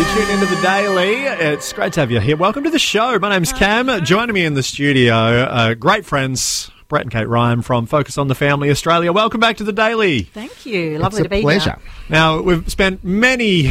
You tune into The Daily. It's great to have you here. Welcome to the show. My name's Cam. Joining me in the studio, great friends, Brett and Kate Ryan from Focus on the Family Australia. Welcome back to The Daily. Thank you. Lovely to be pleasure. here. Now, we've spent many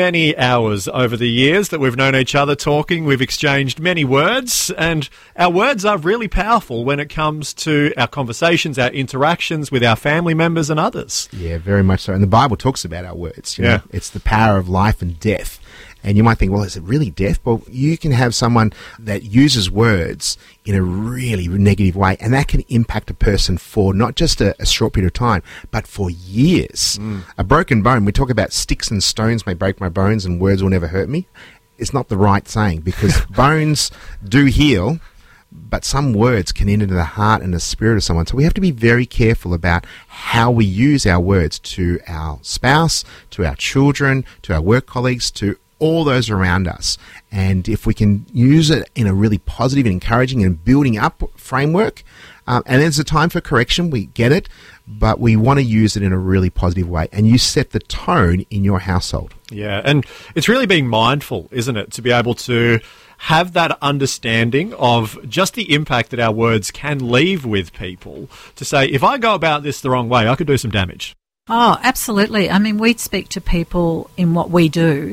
hours over the years that we've known each other talking. We've exchanged many words, and our words are really powerful when it comes to our conversations, our interactions with our family members and others. Yeah, very much so. And the Bible talks about our words. You know? Yeah. It's the power of life and death. And you might think, well, is it really death? Well, you can have someone that uses words in a really negative way, and that can impact a person for not just a short period of time, but for years. A broken bone, we talk about sticks and stones may break my bones and words will never hurt me. It's not the right saying, because bones do heal, but some words can enter the heart and the spirit of someone. So we have to be very careful about how we use our words to our spouse, to our children, to our work colleagues, to all those around us. And if we can use it in a really positive and encouraging and building up framework, and there's a time for correction, we get it, but we want to use it in a really positive way. And you set the tone in your household. Yeah, and it's really being mindful, isn't it, to be able to have that understanding of just the impact that our words can leave with people, to say, if I go about this the wrong way, I could do some damage. Oh, absolutely. I mean, we speak to people in what we do,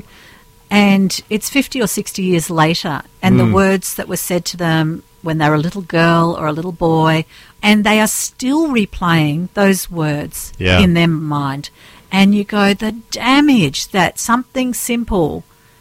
and it's 50 or 60 years later, and the words that were said to them when they were a little girl or a little boy, and they are still replaying those words in their mind. And you go, the damage that something simple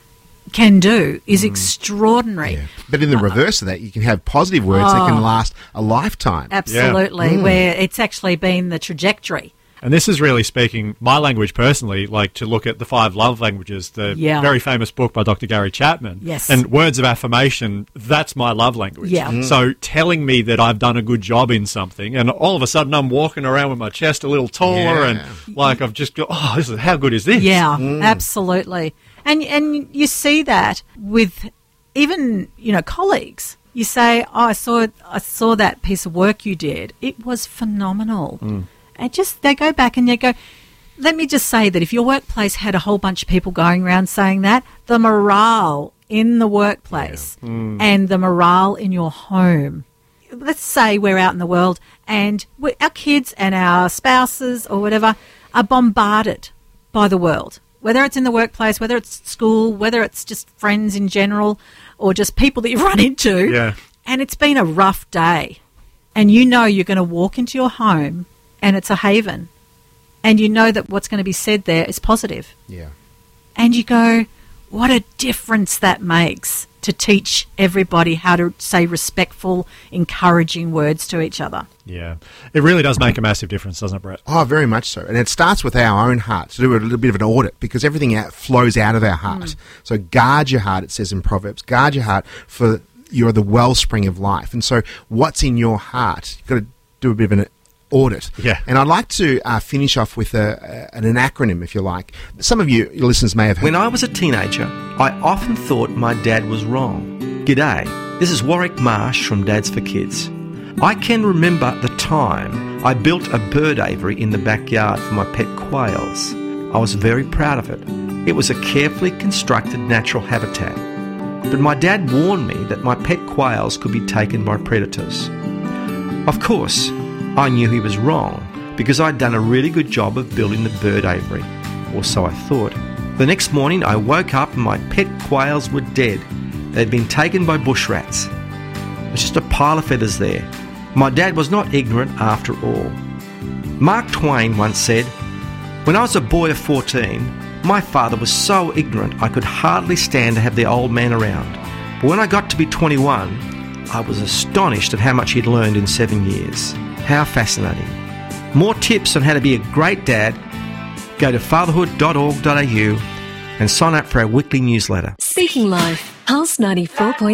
can do is extraordinary. Yeah. But in the reverse of that, you can have positive words that can last a lifetime. Absolutely, where it's actually been the trajectory. And this is really speaking my language personally, like to look at the 5 love languages, the very famous book by Dr. Gary Chapman. Yes. And words of affirmation, that's my love language. Yeah. So telling me that I've done a good job in something, and all of a sudden I'm walking around with my chest a little taller and like I've just got, how good is this? Yeah, absolutely. And you see that with even, colleagues. You say, I saw that piece of work you did. It was phenomenal. And they go back and they go, let me just say that if your workplace had a whole bunch of people going around saying that, the morale in the workplace and the morale in your home, let's say we're out in the world and our kids and our spouses or whatever are bombarded by the world, whether it's in the workplace, whether it's school, whether it's just friends in general or just people that you run into. Yeah. And it's been a rough day. And you're going to walk into your home and it's a haven, and you know that what's going to be said there is positive. Yeah. And you go, what a difference that makes to teach everybody how to say respectful, encouraging words to each other. Yeah. It really does make a massive difference, doesn't it, Brett? Oh, very much so. And it starts with our own heart, to do a little bit of an audit, because everything flows out of our heart. So guard your heart, it says in Proverbs. Guard your heart, for you're the wellspring of life. And so what's in your heart? You've got to do a bit of an audit. Yeah. And I'd like to finish off with an acronym, if you like. Some of you, your listeners, may have heard. When I was a teenager, I often thought my dad was wrong. G'day, this is Warwick Marsh from Dads for Kids. I can remember the time I built a bird aviary in the backyard for my pet quails. I was very proud of it. It was a carefully constructed natural habitat. But my dad warned me that my pet quails could be taken by predators. Of course, I knew he was wrong because I'd done a really good job of building the bird aviary, or so I thought. The next morning I woke up and my pet quails were dead. They'd been taken by bush rats. There was just a pile of feathers there. My dad was not ignorant after all. Mark Twain once said, "When I was a boy of 14, my father was so ignorant I could hardly stand to have the old man around. But when I got to be 21, I was astonished at how much he'd learned in 7 years." How fascinating. More tips on how to be a great dad, go to fatherhood.org.au and sign up for our weekly newsletter. Speaking Life, Pulse 94.7.